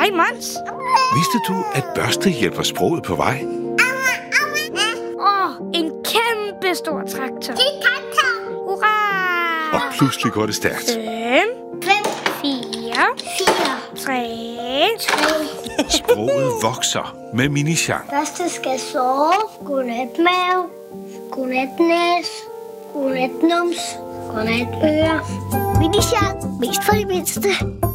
Hej, Mons. Vidste du, at børste hjælper sproget på vej? En kæmpe stor traktor. Det er traktor. Hurra! Og pludselig går det stærkt. 5, 4, 3. Sproget vokser med Mini-Jean. Første skal sove. Godnat mave. Godnat næs. Godnat nums. Godnat øre. Mini-Jean. Mest for de mindste.